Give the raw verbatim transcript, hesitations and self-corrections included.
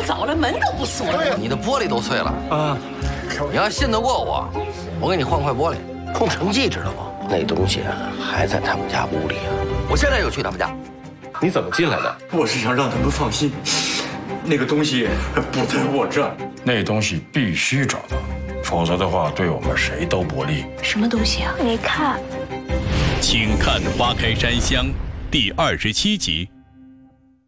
早了，门都不锁了。 你的玻璃都碎了啊！你要信得过我，我给你换块玻璃。空城计知道吗？那东西啊，还在他们家屋里啊。我现在就去他们家。 你怎么进来的？ 我是想让他们放心，那个东西不在我这儿。 那东西必须找到，否则的话对我们谁都不利。 什么东西啊？ 你看。 请看《花开山香》第二十七集。